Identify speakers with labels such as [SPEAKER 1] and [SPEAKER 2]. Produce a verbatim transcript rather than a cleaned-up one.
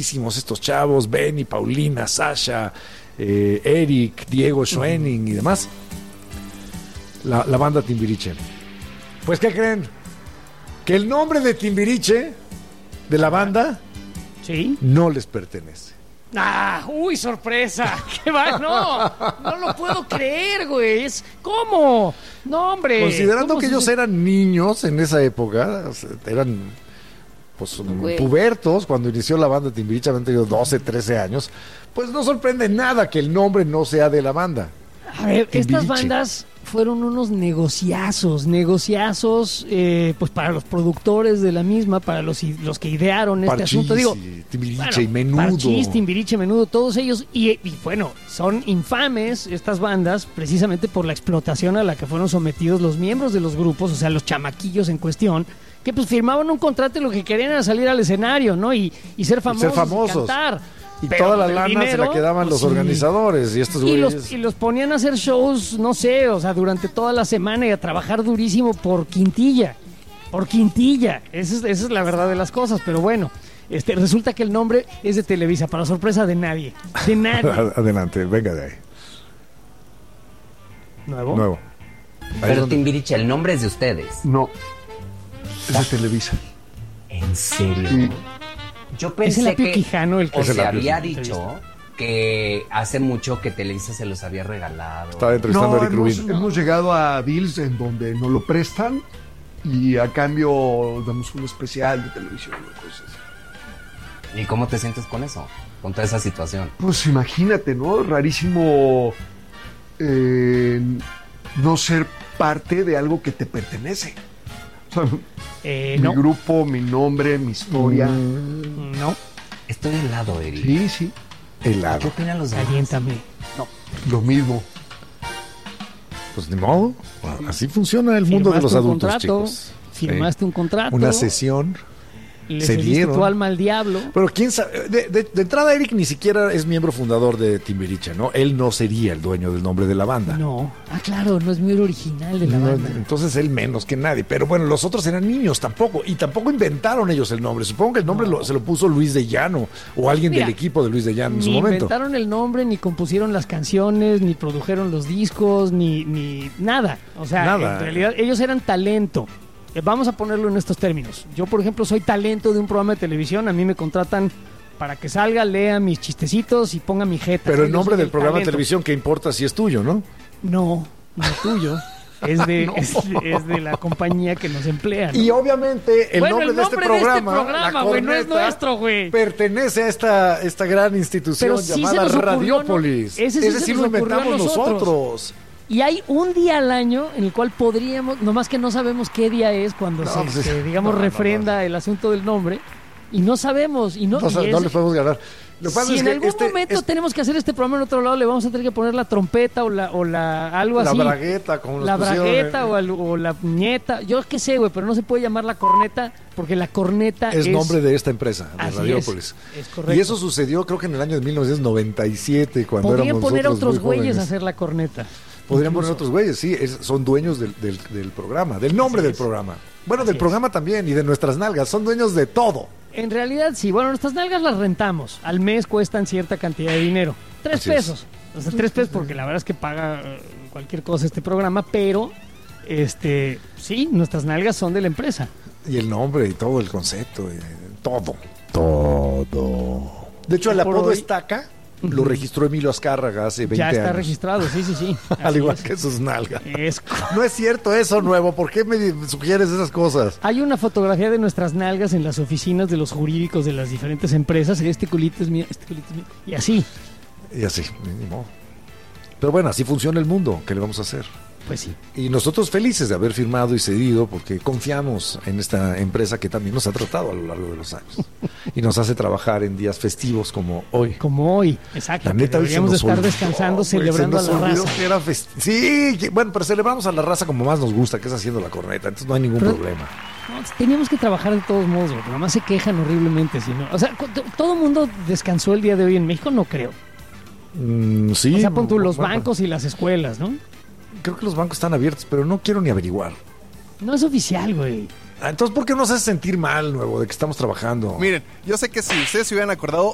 [SPEAKER 1] guapísimos estos chavos, Benny, Paulina, Sasha, eh, Eric, Diego Schoening y demás. La, la banda Timbiriche. Pues, ¿qué creen? Que el nombre de Timbiriche, de la banda,
[SPEAKER 2] ¿sí?
[SPEAKER 1] No les pertenece.
[SPEAKER 2] ¡Ah! ¡Uy, sorpresa! ¿Qué va? No, no lo puedo creer, güey. Es, ¿cómo? No, hombre.
[SPEAKER 1] Considerando que
[SPEAKER 2] se...
[SPEAKER 1] ellos eran niños en esa época, o sea, eran pues
[SPEAKER 2] güey.
[SPEAKER 1] pubertos cuando inició la banda Timbiriche, habían tenido doce, trece años, pues no sorprende nada que el nombre no sea de la banda.
[SPEAKER 2] A ver,
[SPEAKER 1] Timbiriche.
[SPEAKER 2] Estas bandas fueron unos negociazos, negociazos eh, pues para los productores de la misma, para los, los que idearon este
[SPEAKER 1] Parchís,
[SPEAKER 2] asunto. Digo,
[SPEAKER 1] Timbiriche
[SPEAKER 2] bueno,
[SPEAKER 1] y Menudo.
[SPEAKER 2] Parchís, Timbiriche, Menudo, todos ellos. Y, y bueno, son infames estas bandas precisamente por la explotación a la que fueron sometidos los miembros de los grupos, o sea, los chamaquillos en cuestión, que pues firmaban un contrato y lo que querían era salir al escenario, ¿no? Y, y ser famosos,
[SPEAKER 1] ser famosos.
[SPEAKER 2] y cantar.
[SPEAKER 1] Y
[SPEAKER 2] Pero
[SPEAKER 1] toda la
[SPEAKER 2] el
[SPEAKER 1] lana
[SPEAKER 2] dinero,
[SPEAKER 1] se la quedaban
[SPEAKER 2] pues,
[SPEAKER 1] los
[SPEAKER 2] sí.
[SPEAKER 1] organizadores y estos
[SPEAKER 2] Y
[SPEAKER 1] güeyes.
[SPEAKER 2] los, y los ponían a hacer shows, no sé, o sea, durante toda la semana y a trabajar durísimo por quintilla. Por quintilla. Esa es, esa es la verdad de las cosas, pero bueno. Este, resulta que el nombre es de Televisa, para sorpresa de nadie. De nadie.
[SPEAKER 1] Adelante, venga de ahí.
[SPEAKER 2] ¿Nuevo?
[SPEAKER 1] Nuevo.
[SPEAKER 3] Pero
[SPEAKER 1] donde...
[SPEAKER 3] Timbiriche, el nombre es de ustedes.
[SPEAKER 4] No, es de Televisa.
[SPEAKER 3] ¿En serio?
[SPEAKER 4] Sí.
[SPEAKER 3] Yo
[SPEAKER 2] Es
[SPEAKER 3] pensé
[SPEAKER 2] el Apio
[SPEAKER 3] que
[SPEAKER 2] Quijano el que
[SPEAKER 3] o
[SPEAKER 1] Es el
[SPEAKER 3] se
[SPEAKER 1] Apio,
[SPEAKER 3] había
[SPEAKER 1] sí.
[SPEAKER 3] dicho que hace mucho que Televisa se los había regalado.
[SPEAKER 1] Estaba entrevistando
[SPEAKER 4] No,
[SPEAKER 1] a Eric
[SPEAKER 4] hemos,
[SPEAKER 1] Rubin.
[SPEAKER 4] hemos llegado a deals en donde nos lo prestan y a cambio damos un especial de televisión o cosas así.
[SPEAKER 3] ¿Y cómo te sientes con eso? Con toda esa situación.
[SPEAKER 4] Pues imagínate, ¿no? Rarísimo eh, no ser parte de algo que te pertenece. O sea,
[SPEAKER 2] Eh,
[SPEAKER 4] mi
[SPEAKER 2] no,
[SPEAKER 4] grupo, mi nombre, mi historia.
[SPEAKER 2] no,
[SPEAKER 3] Estoy helado, Eric.
[SPEAKER 4] Sí, sí,
[SPEAKER 1] Helado.
[SPEAKER 3] ¿Qué opinan los demás?
[SPEAKER 2] caliéntame.
[SPEAKER 4] lo mismo.
[SPEAKER 1] Pues ni modo. Así funciona el mundo de los
[SPEAKER 2] Firmaste un
[SPEAKER 1] adultos,
[SPEAKER 2] contrato,
[SPEAKER 1] chicos.
[SPEAKER 2] Firmaste
[SPEAKER 1] Sí.
[SPEAKER 2] un contrato.
[SPEAKER 1] Una sesión.
[SPEAKER 2] Le
[SPEAKER 1] se
[SPEAKER 2] cediste
[SPEAKER 1] dieron.
[SPEAKER 2] tu alma al diablo.
[SPEAKER 1] Pero quién sabe, de, de, de entrada Eric ni siquiera es miembro fundador de Timbiriche, ¿no? Él no sería el dueño del nombre de la banda.
[SPEAKER 2] No. Ah, claro, no es miembro original de la
[SPEAKER 1] No,
[SPEAKER 2] banda.
[SPEAKER 1] entonces él menos que nadie. Pero bueno, los otros eran niños tampoco. Y tampoco inventaron ellos el nombre. Supongo que el nombre
[SPEAKER 2] No.
[SPEAKER 1] lo, se lo puso Luis de Llano o alguien
[SPEAKER 2] Mira,
[SPEAKER 1] del equipo de Luis de Llano en su
[SPEAKER 2] Ni
[SPEAKER 1] momento.
[SPEAKER 2] inventaron el nombre, ni compusieron las canciones, ni produjeron los discos, ni, ni nada. O sea,
[SPEAKER 1] Nada.
[SPEAKER 2] en realidad ellos eran talento. Eh, Vamos a ponerlo en estos términos. Yo, por ejemplo, soy talento de un programa de televisión. A mí me contratan para que salga, lea mis chistecitos y ponga mi jeta.
[SPEAKER 1] Pero el
[SPEAKER 2] Yo
[SPEAKER 1] nombre
[SPEAKER 2] soy
[SPEAKER 1] del programa de
[SPEAKER 2] talento.
[SPEAKER 1] televisión, ¿qué importa si es tuyo, no?
[SPEAKER 2] No, no es tuyo. Es de,
[SPEAKER 1] No.
[SPEAKER 2] es, es de la compañía que nos emplea, ¿no?
[SPEAKER 1] Y obviamente el
[SPEAKER 2] Bueno,
[SPEAKER 1] nombre,
[SPEAKER 2] el
[SPEAKER 1] de este
[SPEAKER 2] nombre de este
[SPEAKER 1] programa,
[SPEAKER 2] programa,
[SPEAKER 1] La
[SPEAKER 2] güey, no es
[SPEAKER 1] Corneta,
[SPEAKER 2] nuestro, güey.
[SPEAKER 1] pertenece a esta, esta gran institución
[SPEAKER 2] Pero sí se
[SPEAKER 1] llamada
[SPEAKER 2] nos ocurrió,
[SPEAKER 1] Radiópolis.
[SPEAKER 2] ¿no? Ese sí
[SPEAKER 1] Ese
[SPEAKER 2] se
[SPEAKER 1] sí
[SPEAKER 2] nos
[SPEAKER 1] lo
[SPEAKER 2] ocurrió a
[SPEAKER 1] inventamos
[SPEAKER 2] nosotros.
[SPEAKER 1] nosotros.
[SPEAKER 2] Y hay un día al año en el cual podríamos, nomás que no sabemos qué día es cuando
[SPEAKER 1] No,
[SPEAKER 2] se,
[SPEAKER 1] pues,
[SPEAKER 2] se, digamos,
[SPEAKER 1] no, no,
[SPEAKER 2] refrenda
[SPEAKER 1] no.
[SPEAKER 2] el asunto del nombre y no sabemos. Y no,
[SPEAKER 1] No,
[SPEAKER 2] y
[SPEAKER 1] no
[SPEAKER 2] es-
[SPEAKER 1] les podemos ganar. Lo que pasa
[SPEAKER 2] si
[SPEAKER 1] es
[SPEAKER 2] en
[SPEAKER 1] que
[SPEAKER 2] algún
[SPEAKER 1] este-
[SPEAKER 2] momento
[SPEAKER 1] es-
[SPEAKER 2] tenemos que hacer este programa en otro lado, le vamos a tener que poner la trompeta o la, o la algo
[SPEAKER 1] la
[SPEAKER 2] así.
[SPEAKER 1] bragueta, como nos
[SPEAKER 2] La
[SPEAKER 1] pusieron
[SPEAKER 2] bragueta
[SPEAKER 1] en-
[SPEAKER 2] o, al- o la nieta, yo qué sé, güey, pero no se puede llamar la corneta porque la corneta
[SPEAKER 1] es
[SPEAKER 2] es,
[SPEAKER 1] nombre de esta empresa, de
[SPEAKER 2] Así
[SPEAKER 1] Radiópolis.
[SPEAKER 2] es, es correcto.
[SPEAKER 1] Y eso sucedió creo que en el año de mil novecientos noventa y siete, cuando
[SPEAKER 2] Podrían
[SPEAKER 1] éramos
[SPEAKER 2] poner a
[SPEAKER 1] nosotros
[SPEAKER 2] otros
[SPEAKER 1] muy
[SPEAKER 2] güeyes a
[SPEAKER 1] jóvenes.
[SPEAKER 2] hacer la corneta.
[SPEAKER 1] Podrían poner
[SPEAKER 2] Incluso.
[SPEAKER 1] otros güeyes, sí, es- son dueños del, del, del programa, del nombre
[SPEAKER 2] Así
[SPEAKER 1] del
[SPEAKER 2] es.
[SPEAKER 1] programa. Bueno,
[SPEAKER 2] Así
[SPEAKER 1] del
[SPEAKER 2] es.
[SPEAKER 1] programa también y de nuestras nalgas, son dueños de todo.
[SPEAKER 2] En realidad sí, bueno, nuestras nalgas las rentamos. Al mes cuestan cierta cantidad de dinero. Tres
[SPEAKER 1] Así es.
[SPEAKER 2] pesos. O sea, tres pesos porque la verdad es que paga eh, cualquier cosa este programa, pero este sí, nuestras nalgas son de la empresa.
[SPEAKER 1] Y el nombre y todo el concepto, y todo. Todo. De hecho, el
[SPEAKER 2] Por
[SPEAKER 1] apodo
[SPEAKER 2] hoy-
[SPEAKER 1] Estaca lo registró Emilio Azcárraga hace veinte
[SPEAKER 2] Ya está
[SPEAKER 1] años.
[SPEAKER 2] registrado, sí, sí, sí.
[SPEAKER 1] Al
[SPEAKER 2] Así
[SPEAKER 1] igual
[SPEAKER 2] es.
[SPEAKER 1] que sus nalgas.
[SPEAKER 2] Es co-
[SPEAKER 1] No es cierto eso, Nuevo. ¿Por qué me sugieres esas cosas?
[SPEAKER 2] Hay una fotografía de nuestras nalgas en las oficinas de los jurídicos de las diferentes empresas. Este culito es mío, este culito es mío. Y así,
[SPEAKER 1] Y así, ni modo. Pero bueno, así funciona el mundo. ¿Qué le vamos a hacer?
[SPEAKER 2] pues sí.
[SPEAKER 1] Y nosotros felices de haber firmado y cedido porque confiamos en esta empresa que también nos ha tratado a lo largo de los años. Y nos hace trabajar en días festivos como hoy.
[SPEAKER 2] Como hoy, exacto.
[SPEAKER 1] La
[SPEAKER 2] que
[SPEAKER 1] neta, hoy se
[SPEAKER 2] deberíamos de
[SPEAKER 1] nos
[SPEAKER 2] estar
[SPEAKER 1] olvidó,
[SPEAKER 2] descansando,
[SPEAKER 1] güey,
[SPEAKER 2] celebrando a
[SPEAKER 1] se
[SPEAKER 2] la
[SPEAKER 1] nos olvidó
[SPEAKER 2] raza.
[SPEAKER 1] que era fest- Sí, que- bueno, pero celebramos a la raza como más nos gusta, que es haciendo la corneta. Entonces no hay ningún
[SPEAKER 2] Pero-
[SPEAKER 1] problema.
[SPEAKER 2] No, teníamos que trabajar de todos modos, güey, pero nada más se quejan horriblemente. Si no, o sea, cu- t- todo el mundo descansó el día de hoy en México, no creo.
[SPEAKER 1] Mm, sí.
[SPEAKER 2] O sea, pon tú los
[SPEAKER 1] bueno,
[SPEAKER 2] bancos y las escuelas, ¿no?
[SPEAKER 1] Creo que los bancos están abiertos, pero no quiero ni averiguar.
[SPEAKER 2] No es oficial, güey.
[SPEAKER 1] Ah, entonces, ¿por qué nos hace sentir mal, Nuevo, de que estamos trabajando?
[SPEAKER 5] Miren, yo sé que si ustedes se hubieran acordado,